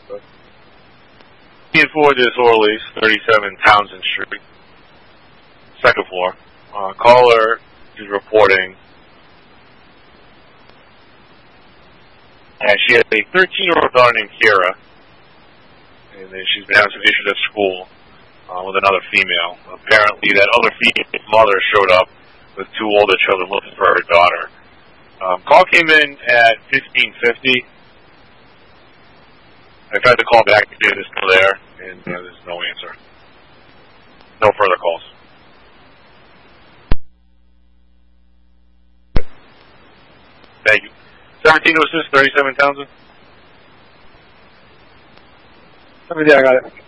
Ford is Orleans, 37 Townsend Street, second floor. Caller is reporting, and she has a 13-year-old daughter named Kira, and then she's been having some issues at school with another female. Apparently, that other female's mother showed up with two older children looking for her daughter. Call came in at 15:50. I tried to call back again, it's still there, and there's no answer. No further calls. Thank you. 1706, 37 Townsend? Yeah, I got it.